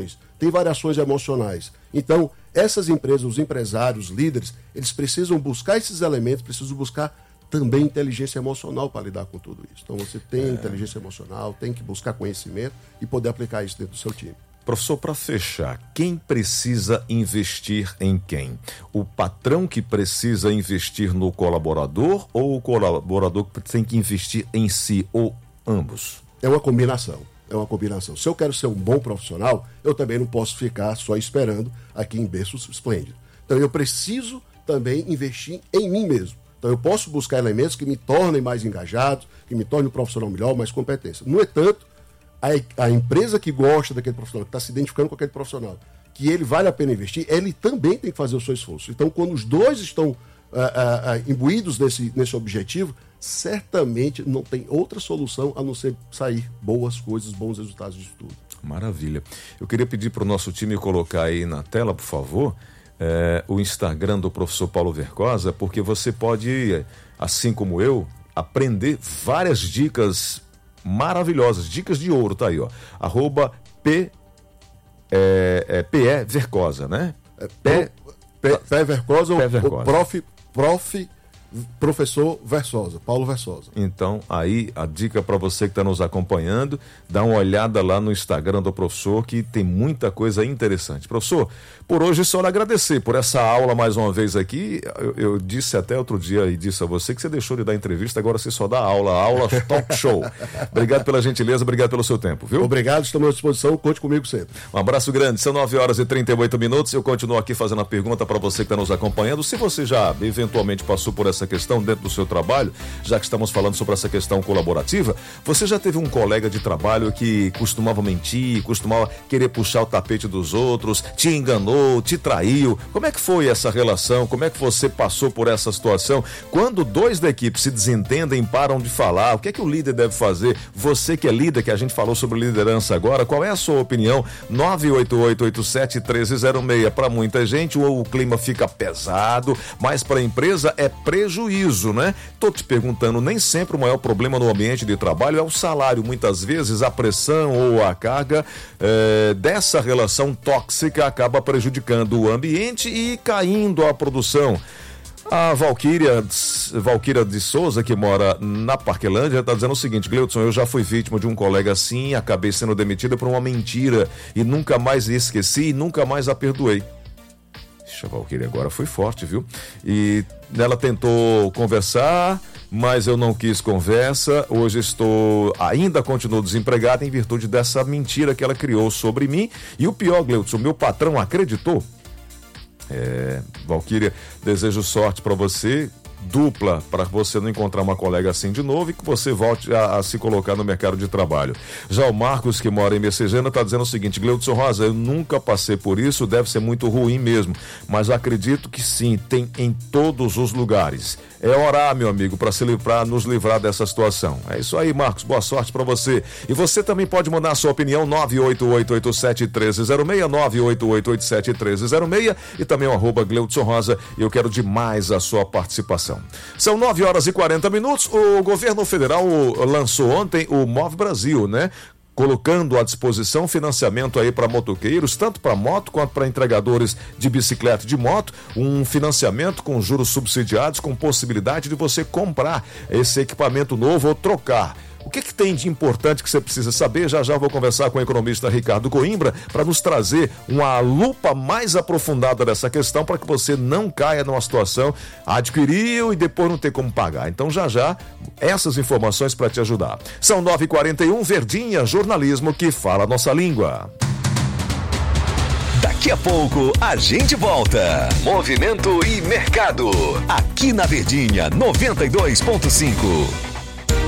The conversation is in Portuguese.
variações, tem variações emocionais. Então, essas empresas, os empresários, os líderes, eles precisam buscar esses elementos, precisam buscar também inteligência emocional para lidar com tudo isso. Então, você tem inteligência emocional, tem que buscar conhecimento e poder aplicar isso dentro do seu time. Professor, para fechar, quem precisa investir em quem? O patrão que precisa investir no colaborador ou o colaborador que tem que investir em si, ou ambos? É uma combinação. Se eu quero ser um bom profissional, eu também não posso ficar só esperando aqui em berços esplêndidos. Então, eu preciso também investir em mim mesmo. Então, eu posso buscar elementos que me tornem mais engajado, que me tornem um profissional melhor, mais competência. No entanto, a empresa que gosta daquele profissional, que está se identificando com aquele profissional, que ele vale a pena investir, ele também tem que fazer o seu esforço. Então, quando os dois estão imbuídos nesse objetivo, certamente não tem outra solução a não ser sair boas coisas, bons resultados disso tudo. Maravilha. Eu queria pedir para o nosso time colocar aí na tela, por favor, o Instagram do professor Paulo Vercosa, porque você pode, assim como eu, aprender várias dicas maravilhosas, dicas de ouro, tá aí, ó. @PE Vercosa, né? Pé Vercosa ou Professor Versosa, Paulo Versosa. Então, aí a dica para você que está nos acompanhando, dá uma olhada lá no Instagram do professor, que tem muita coisa interessante. Professor, por hoje só lhe agradecer por essa aula mais uma vez aqui. Eu disse até outro dia e disse a você que você deixou de dar entrevista, agora você só dá aula talk show. Obrigado pela gentileza, obrigado pelo seu tempo, viu? Obrigado, estamos à disposição, conte comigo sempre. Um abraço grande, são 9h38. Eu continuo aqui fazendo a pergunta para você que está nos acompanhando. Se você já eventualmente passou por essa questão dentro do seu trabalho, já que estamos falando sobre essa questão colaborativa, você já teve um colega de trabalho que costumava mentir, costumava querer puxar o tapete dos outros, te enganou, te traiu? Como é que foi essa relação? Como é que você passou por essa situação? Quando dois da equipe se desentendem, param de falar, o que é que o líder deve fazer? Você que é líder, que a gente falou sobre liderança agora, qual é a sua opinião? 988871306. Para muita gente o clima fica pesado, mas para a empresa é prejuízo, né? Tô te perguntando, nem sempre o maior problema no ambiente de trabalho é o salário, muitas vezes a pressão ou a carga dessa relação tóxica acaba prejudicando o ambiente e caindo a produção. A Valquíria de Souza, que mora na Parquelândia, está dizendo o seguinte: Gleudson, eu já fui vítima de um colega assim, acabei sendo demitida por uma mentira e nunca mais esqueci e nunca mais a perdoei. A Valquíria agora foi forte, viu? E ela tentou conversar, mas eu não quis conversa. Hoje ainda continuo desempregada em virtude dessa mentira que ela criou sobre mim. E o pior, Gleudson, meu patrão acreditou. Valquíria, desejo sorte para você, dupla, para você não encontrar uma colega assim de novo e que você volte a se colocar no mercado de trabalho. Já o Marcos, que mora em Messejana, está dizendo o seguinte: Gleudson Rosa, eu nunca passei por isso, deve ser muito ruim mesmo, mas acredito que sim, tem em todos os lugares. É orar, meu amigo, para nos livrar dessa situação. É isso aí, Marcos, boa sorte para você. E você também pode mandar a sua opinião, 988871306, 988871306 e também o @Gleudson Rosa. Eu quero demais a sua participação. São 9h40. O governo federal lançou ontem o Move Brasil, né? Colocando à disposição financiamento aí para motoqueiros, tanto para moto quanto para entregadores de bicicleta e de moto, um financiamento com juros subsidiados, com possibilidade de você comprar esse equipamento novo ou trocar. O que tem de importante que você precisa saber? Já vou conversar com o economista Ricardo Coimbra para nos trazer uma lupa mais aprofundada dessa questão, para que você não caia numa situação, adquiriu e depois não ter como pagar. Então já essas informações para te ajudar. São 9h41, Verdinha, jornalismo que fala a nossa língua. Daqui a pouco a gente volta. Movimento e mercado. Aqui na Verdinha 92.5.